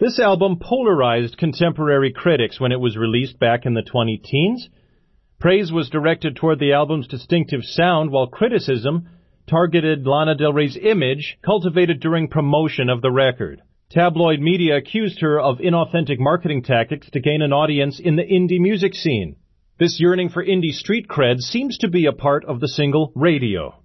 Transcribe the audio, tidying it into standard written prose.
This album polarized contemporary critics when it was released back in the 20-teens. Praise was directed toward the album's distinctive sound, while criticism targeted Lana Del Rey's image cultivated during promotion of the record. Tabloid media accused her of inauthentic marketing tactics to gain an audience in the indie music scene. This yearning for indie street cred seems to be a part of the single Radio.